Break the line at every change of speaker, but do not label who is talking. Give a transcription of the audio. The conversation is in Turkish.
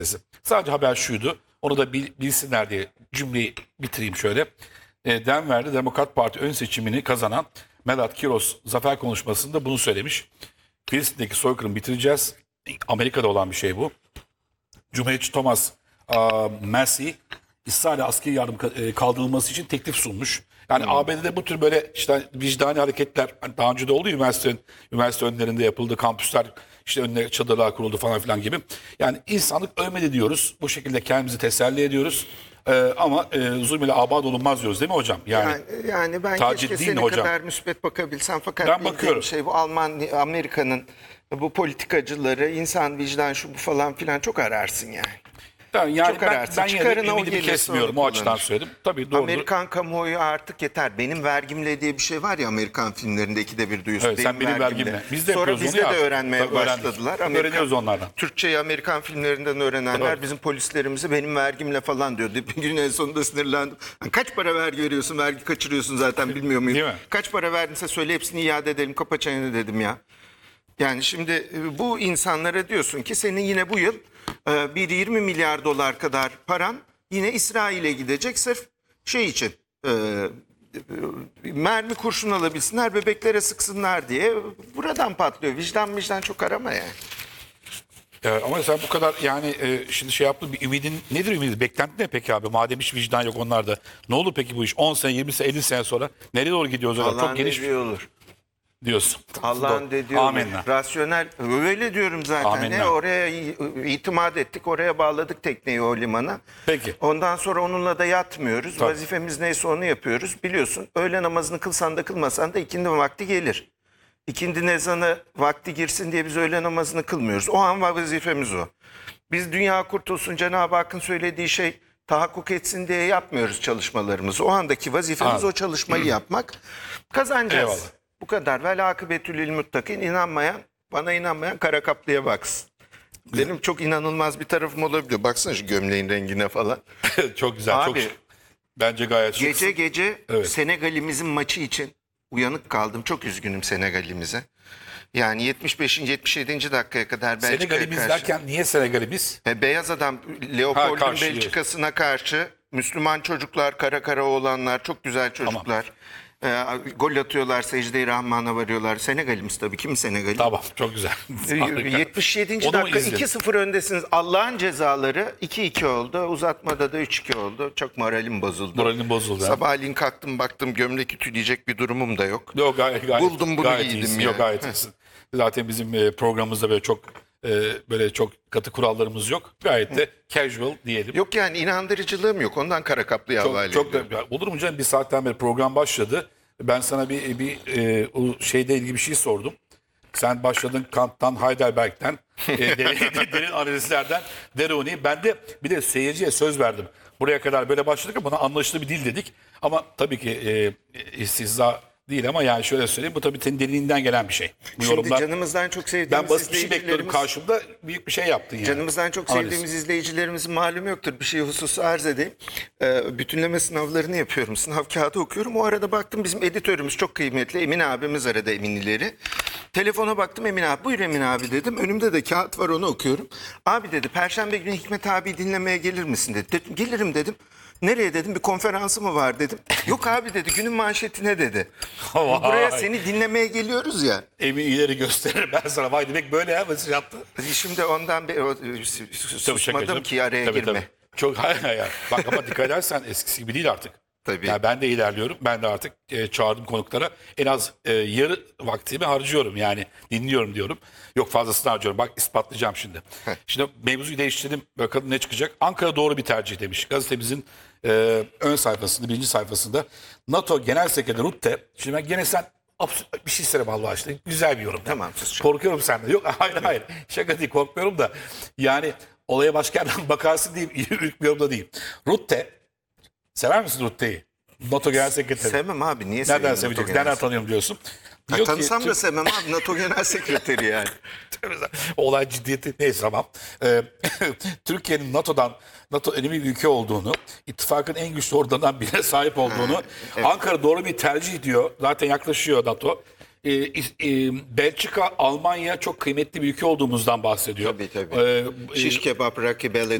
Sadece haber şuydu. Onu da bilsinler diye cümleyi bitireyim şöyle. Denver'de Demokrat Parti ön seçimini kazanan Melat Kiros zafer konuşmasında bunu söylemiş. Filistin'deki soykırımı bitireceğiz. Amerika'da olan bir şey bu. Cumhuriyetçi Thomas Massie İsrail'e askeri yardım kaldırılması için teklif sunmuş. Yani ABD'de bu tür böyle işte vicdani hareketler hani daha önce de oldu, üniversite önlerinde yapıldı, kampüsler işte önüne çadırlar kuruldu falan filan gibi. Yani insanlık ölmedi diyoruz. Bu şekilde kendimizi teselli ediyoruz. Ama zulm ile abad olunmaz diyoruz değil mi hocam?
Yani ben
tacit
keşke
değil mi
senin
hocam?
kadar müspet bakabilsem fakat
Ben
bildiğim
bakıyorum.
şey bu Amerika'nın bu politikacıları, insan vicdan şu bu falan filan çok ararsın yani.
Yani
Çok ararsın.
ben yine de
Çıkarına o
ümidimi
gelirse
kesmiyorum.
onu
O açıdan
kullanır.
söyledim. Tabii doğru.
Amerikan kamuoyu artık yeter. Benim vergimle diye bir şey var ya Amerikan filmlerinde ikide bir duyuyorsun.
Evet, sen benim vergimle. Biz de
Sonra
yapıyoruz
bizde
onu
de
ya.
öğrenmeye
Tabii öğrendik.
başladılar.
Öğreniyoruz onlardan.
Türkçeyi Amerikan filmlerinden öğrenenler
Tabii.
bizim polislerimize benim vergimle falan diyordu. Bir gün en sonunda sinirlendim. Kaç para vergi veriyorsun? Vergi kaçırıyorsun zaten bilmiyor muyum?
Değil mi?
Kaç para verdinse söyle hepsini iade edelim. Kapa çeneni dedim ya. Yani şimdi bu insanlara diyorsun ki senin yine bu yıl bir 20 milyar dolar kadar paran yine İsrail'e gidecek sırf şey için mermi kurşun alabilsinler bebeklere sıksınlar diye buradan patlıyor. Vicdan çok arama yani.
Ama sen bu kadar yani şimdi şey yaptın, bir ümidin nedir, ümidi? Beklenti ne peki abi? Madem hiç vicdan yok onlarda. Ne olur peki bu iş? 10 sene, 20 sene, 50 sene sonra nereye doğru gidiyoruz hocam?
Allah'ın
Çok geniş
dediği olur.
diyorsun.
Allah'ın dediği olur.
Amenna.
Rasyonel öyle diyorum zaten.
Amenna.
Oraya itimat ettik, oraya bağladık tekneyi o limana.
Peki.
Ondan sonra onunla da yatmıyoruz.
Tabii.
Vazifemiz neyse onu yapıyoruz. Biliyorsun öğle namazını kılsan da kılmasan da ikindi vakti gelir. İkindi ezanı vakti girsin diye biz öğle namazını kılmıyoruz. O an vazifemiz o. Biz dünya kurtulsun, Cenab-ı Hakk'ın söylediği şey tahakkuk etsin diye yapmıyoruz çalışmalarımızı. O andaki vazifemiz
Anladım.
o çalışmayı yapmak. Kazanacağız.
Eyvallah.
Bu kadar. Vel akıbetül muttakin, bana inanmayan kara kaplıya baksın. Benim çok inanılmaz bir tarafım olabiliyor. Baksana şu gömleğin rengine falan.
Çok güzel.
Abi,
çok bence gayet şıksın.
Gece
Evet.
Senegal'imizin maçı için uyanık kaldım. Çok üzgünüm Senegal'imize. Yani 75. 77. dakikaya kadar Belçika'ya
Senegalimiz
karşı.
derken niye Senegalimiz?
Beyaz adam Leopold'un
karşı,
Belçika'sına karşı Müslüman çocuklar, kara oğlanlar, çok güzel çocuklar. Gol atıyorlar, secde-i Rahman'a varıyorlar. Senegalimiz tabii. Kim Senegal'i?
Tamam, çok güzel. Harika.
77.
Onu mu
dakika
izledin?
2-0 öndesiniz. Allah'ın cezaları 2-2 oldu. Uzatmada da 3-2 oldu. Çok moralim bozuldu.
Moralin bozuldu.
Sabahleyin kalktım baktım gömlek ütüleyecek bir durumum da yok.
Yok, gayet
Buldum bunu
gayet
giydim
iyisin.
ya.
Yok, gayet iyisin. Zaten bizim programımızda böyle çok katı kurallarımız yok. Gayet de casual diyelim.
Yok yani inandırıcılığım yok. Ondan kara kaplıya havale
Çok da
ediyorum.
olur mu canım, bir saatten beri program başladı. Ben sana o şeyle ilgili bir şey sordum. Sen başladın Kant'tan, Heidelberg'den, derin analizlerden, Deroni. Ben de bir de seyirciye söz verdim. Buraya kadar böyle başladık ama buna anlaşılır bir dil dedik. Ama tabii ki istihza değil ama yani şöyle söyleyeyim, bu tabii senin dilininden gelen bir şey. Bu
Şimdi
yorumlar,
canımızdan çok
ben
sevdiğimiz
basit bir şey bekliyorum
izleyicilerimiz...
karşımda, büyük bir şey yaptın yani.
Canımızdan çok
Analiz.
sevdiğimiz izleyicilerimizin malum yoktur. Bir şey hususu arz edeyim. Bütünleme sınavlarını yapıyorum. Sınav kağıdı okuyorum. O arada baktım bizim editörümüz çok kıymetli. Emin abimiz aradı Eminlileri. Telefona baktım Emin abi. Buyur Emin abi dedim. Önümde de kağıt var onu okuyorum. Abi dedi Perşembe günü Hikmet abi dinlemeye gelir misin dedi. Dedim, gelirim dedim. Nereye dedim, bir konferansı mı var dedim. Yok abi dedi, günün manşetine dedi.
Vay.
Buraya seni dinlemeye geliyoruz ya.
Emin ileri gösterir ben sana. Vay demek böyle ya, mesaj yaptı.
Şimdi ondan susmadım ki araya
Tabii,
girme.
tabii. Çok hayır. Bak ama dikkat edersen eskisi gibi değil artık.
Tabii.
Yani ben de ilerliyorum. Ben de artık çağırdığım konuklara en az yarı vaktimi harcıyorum. Yani dinliyorum diyorum. Yok, fazlasını harcıyorum. Bak ispatlayacağım şimdi. Şimdi mevzuyu değiştirdim. Bakalım ne çıkacak. Ankara doğru bir tercih demiş. Gazetemizin ön sayfasında, birinci sayfasında. NATO Genel Sekreteri Rutte. Şimdi ben gene sen bir şey söyleme Allah aşkına. Güzel bir yorum.
Tamam, sus.
Korkuyorum senden. Yok hayır. Şaka değil, korkmuyorum da. Yani olaya başka yerden bakarsın diyeyim. Ürkmüyorum da değil. Rutte. Sever misin Rutte'yi? NATO Genel Sekreteri.
Sevmem abi, niye
Nereden
seveyim
seveceksin?
NATO Genel
Nereden tanıyorum diyorsun. Diyor ki,
Tanısam da sevmem abi, NATO Genel Sekreteri yani.
olay ciddiyeti neyse tamam. Türkiye'nin NATO önemli bir ülke olduğunu, ittifakın en güçlü organından birine sahip olduğunu,
evet.
Ankara doğru bir tercih diyor. Zaten yaklaşıyor NATO. Belçika, Almanya çok kıymetli bir ülke olduğumuzdan bahsediyor.
Tabii. Şiş kebap, rakı, belediye.